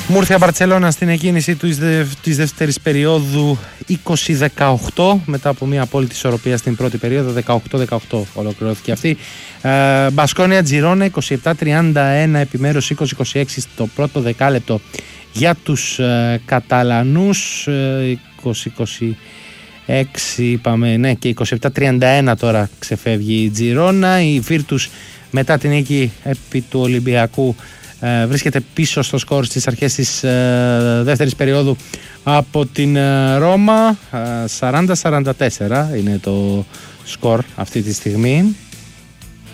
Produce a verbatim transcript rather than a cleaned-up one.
Μούρθια Μπαρτσελώνα στην εκκίνηση της, δε, της δεύτερης περίοδου είκοσι δεκαοκτώ, μετά από μια απόλυτη ισορροπία στην πρώτη περίοδο. Δεκαοκτώ δεκαοκτώ ολοκληρώθηκε αυτή. ε, Μπασκόνια Τζιρόνα είκοσι επτά τριάντα ένα, επιμέρους είκοσι είκοσι έξι στο πρώτο δεκάλεπτο για τους ε, Καταλανούς. ε, είκοσι είκοσι έξι είπαμε, ναι, και είκοσι επτά τριάντα ένα τώρα ξεφεύγει η Τζιρόνα. Η Βίρτους μετά την νίκη επί του Ολυμπιακού ε, βρίσκεται πίσω στο σκορ στις αρχές της ε, δεύτερης περίοδου από την ε, Ρώμα. ε, σαράντα σαράντα τέσσερα είναι το σκορ αυτή τη στιγμή.